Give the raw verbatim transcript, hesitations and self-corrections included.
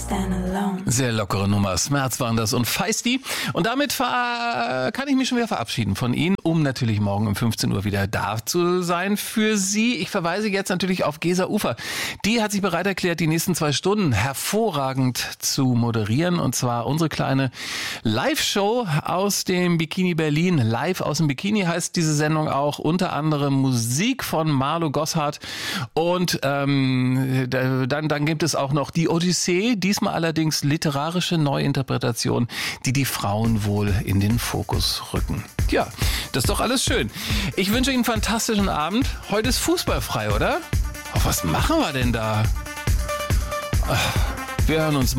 stand alone. Sehr lockere Nummer. Smerz waren das und Feisty. Und damit ver- kann ich mich schon wieder verabschieden von Ihnen, um natürlich morgen um fünfzehn Uhr wieder da zu sein für Sie. Ich verweise jetzt natürlich auf Gesa Ufer. Die hat sich bereit erklärt, die nächsten zwei Stunden hervorragend zu moderieren. Und zwar unsere kleine Live-Show aus dem Bikini Berlin. Live aus dem Bikini heißt diese Sendung auch. Unter anderem Musik von Marlo Gosshardt. Und ähm, dann, dann gibt es auch noch die Odyssee. Diesmal allerdings literarische Neuinterpretation, die die Frauen wohl in den Fokus rücken. Ja, das ist doch alles schön. Ich wünsche Ihnen einen fantastischen Abend. Heute ist fußballfrei, oder? Oh, was machen wir denn da? Ach, wir hören uns